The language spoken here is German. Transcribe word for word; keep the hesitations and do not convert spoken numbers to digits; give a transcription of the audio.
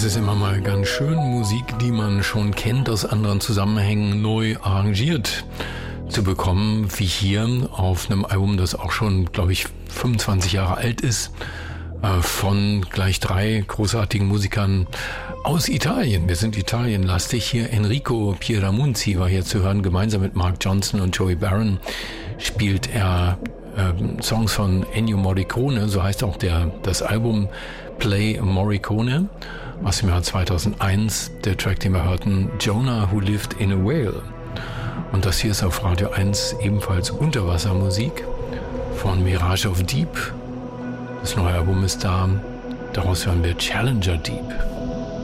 ist immer mal ganz schön, Musik, die man schon kennt aus anderen Zusammenhängen, neu arrangiert zu bekommen, wie hier auf einem Album, das auch schon, glaube ich, fünfundzwanzig Jahre alt ist, von gleich drei großartigen Musikern aus Italien. Wir sind italienlastig. Hier Enrico Pierramonti war hier zu hören. Gemeinsam mit Mark Johnson und Joey Barron spielt er äh, Songs von Ennio Morricone, so heißt auch der, das Album Play Morricone, aus dem Jahr zweitausendeins. Der Track, den wir hörten, Jonah Who Lived in a Whale. Und das hier ist auf Radio eins ebenfalls Unterwassermusik von Mirage of Deep. Das neue Album ist da. Daraus hören wir Challenger Deep.